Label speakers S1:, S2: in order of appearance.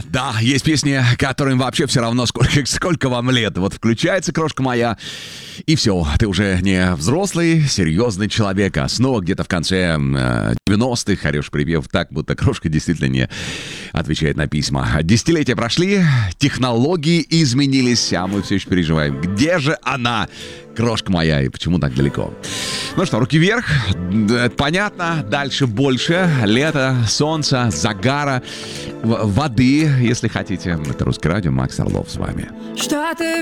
S1: Да, есть песни, которым вообще все равно, сколько вам лет. Вот включается «Крошка моя», и все, ты уже не взрослый, серьезный человек, а снова где-то в конце 90-х орешь припев так, будто крошка действительно не отвечает на письма. Десятилетия прошли, технологии изменились, а мы все еще переживаем. Где же она, крошка моя, и почему так далеко? Ну что, руки вверх, это понятно, дальше больше. Лето, солнца, загара, воды, если хотите. Это «Русское радио», Макс Орлов с вами.
S2: Что ты